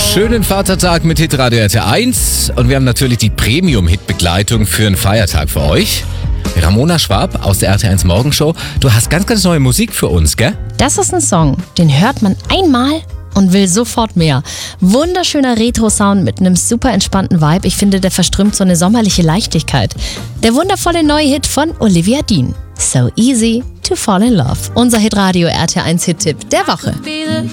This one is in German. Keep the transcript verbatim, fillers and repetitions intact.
Schönen Vatertag mit Hitradio R T eins und wir haben natürlich die Premium-Hit-Begleitung für einen Feiertag für euch. Ramona Schwab aus der R T eins Morgenshow. Du hast ganz, ganz neue Musik für uns, gell? Das ist ein Song, den hört man einmal und will sofort mehr. Wunderschöner Retro-Sound mit einem super entspannten Vibe. Ich finde, der verströmt so eine sommerliche Leichtigkeit. Der wundervolle neue Hit von Olivia Dean. So easy to fall in love. Unser Hitradio R T eins Hit-Tipp der Woche.